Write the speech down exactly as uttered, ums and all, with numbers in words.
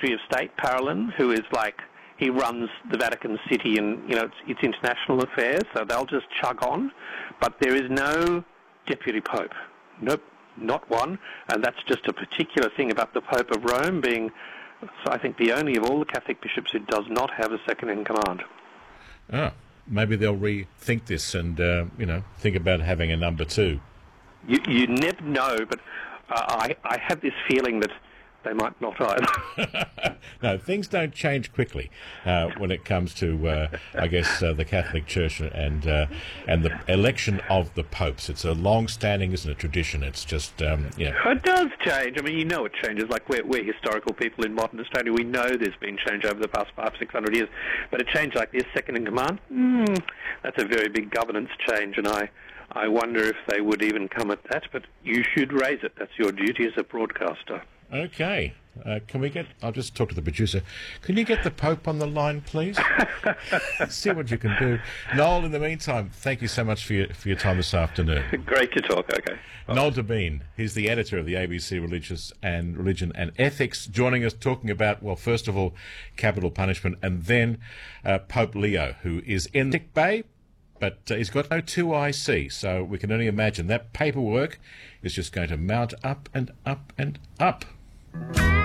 Secretary of State, Parolin, who is like, he runs the Vatican City and, you know, it's, it's international affairs, so they'll just chug on. But there is no deputy pope. Nope, not one. And that's just a particular thing about the Pope of Rome being, so I think, the only of all the Catholic bishops who does not have a second-in-command. Oh, maybe they'll rethink this and, uh, you know, think about having a number two. You, you never know, but uh, I, I have this feeling that they might not either. No, things don't change quickly uh, when it comes to, uh, I guess, uh, the Catholic Church and uh, and the election of the popes. It's a long-standing, isn't it, tradition? It's just, um, you know... It does change. I mean, you know it changes. Like, we're, we're historical people in modern Australia. We know there's been change over the past five, six hundred years. But a change like this, second in command, mm, that's a very big governance change, and I... I wonder if they would even come at that, but you should raise it. That's your duty as a broadcaster. Okay. Uh, can we get... I'll just talk to the producer. Can you get the Pope on the line, please? See what you can do. Noel, in the meantime, thank you so much for your, for your time this afternoon. Great to talk, okay. Bye. Noel Debien, he's the editor of the A B C Religious and Religion and Ethics, joining us talking about, well, first of all, capital punishment, and then uh, Pope Leo, who is in the sick bay, but uh, he's got no two I C, so we can only imagine that paperwork is just going to mount up and up and up.